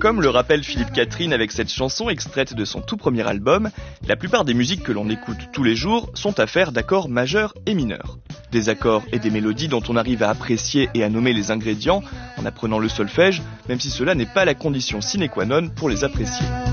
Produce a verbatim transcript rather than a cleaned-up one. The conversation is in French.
Comme le rappelle Philippe Catherine avec cette chanson extraite de son tout premier album, la plupart des musiques que l'on écoute tous les jours sont affaires d'accords majeurs et mineurs. Des accords et des mélodies dont on arrive à apprécier et à nommer les ingrédients en apprenant le solfège, même si cela n'est pas la condition sine qua non pour les apprécier.